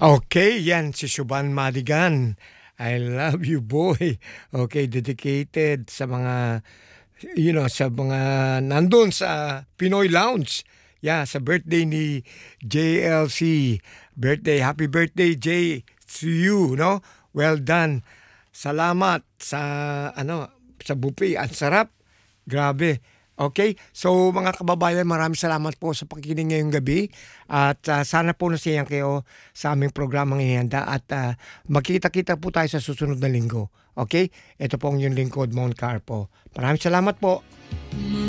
Okay, yan si Shuban Madigan. I love you, boy. Okay, dedicated sa mga, sa mga nandun sa Pinoy Lounge. Yeah, sa birthday ni JLC. Happy birthday, Jay, to you, no? Well done. Salamat sa, sa buffet. Ang sarap. Grabe. Okay, so mga kababayan, maraming salamat po sa pakikinig ngayong gabi at sana po nasiyahan kayo sa aming programang ihanda at magkita-kita po tayo sa susunod na linggo. Okay, ito po ang yung lingkod, Mon Carpo. Maraming salamat po.